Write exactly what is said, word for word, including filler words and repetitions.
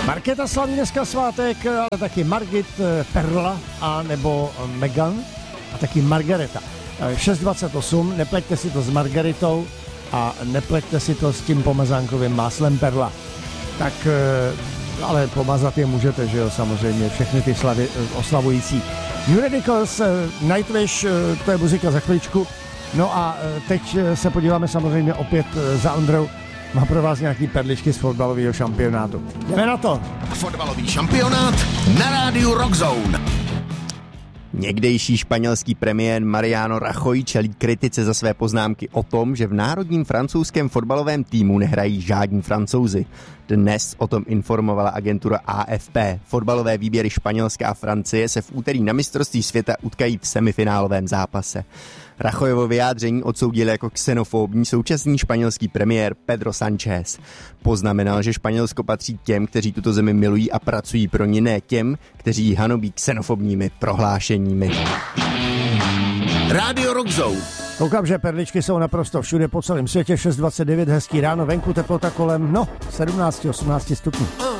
Markéta slaví dneska svátek, ale taky Margit, Perla a nebo Meghan a taky Margareta. šest dvacet osm, nepleťte si to s Margaritou a nepleťte si to s tím pomazánkovým máslem Perla. Tak, ale pomazat je můžete, že jo, samozřejmě, všechny ty slavy, oslavující. New Radicals, Nightwish, to je muzika za chvíličku. No a teď se podíváme samozřejmě opět za Ondrou. Má pro vás nějaký perličky z fotbalového šampionátu. Jdeme na to. Fotbalový šampionát na rádiu Rockzone. Někdejší španělský premiér Mariano Rajoy čelí kritice za své poznámky o tom, že v národním francouzském fotbalovém týmu nehrají žádní Francouzi. Dnes o tom informovala agentura A F P. Fotbalové výběry Španělska a Francie se v úterý na mistrovství světa utkají v semifinálovém zápase. Rajoyovo vyjádření odsoudil jako xenofobní současný španělský premiér Pedro Sánchez. Poznamenal, že Španělsko patří těm, kteří tuto zemi milují a pracují pro ní, ne těm, kteří ji hanobí xenofobními prohlášeními. Rádio Rockzone. Koukám, že perličky jsou naprosto všude po celém světě. šest dvacet devět, hezký ráno, venku teplota kolem, no, sedmnáct až osmnáct stupňů.